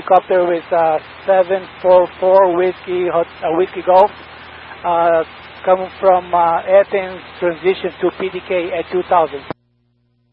helicopter with 744 Whiskey Golf, coming from Athens, transition to PDK at 2000.